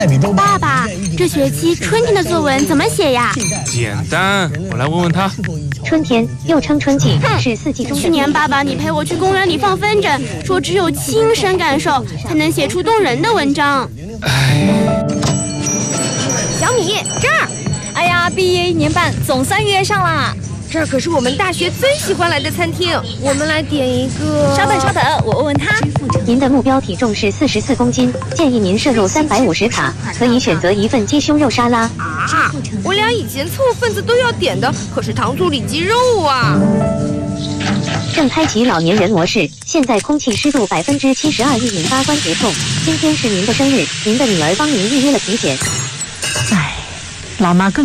爸爸，这学期春天的作文怎么写呀？ 简单，我来问问他。 春天又称春季，是四季中的。 去年爸爸你陪我去公园里放风筝，说只有亲身感受才能写出动人的文章。 小米这儿，哎呀，毕业1年半，总算约上啦。这儿可是我们大学最喜欢来的餐厅，我们来点一个。稍等，我问问他。 您的目标体重是44公斤，建议您摄入350卡，可以选择一份鸡胸肉沙拉。 啊，我俩以前凑份子都要点的，可是糖醋里脊肉啊。 正开启老年人模式，现在空气湿度72%易引发关节痛。今天是您的生日，您的女儿帮您预约了体检。 哎，老妈更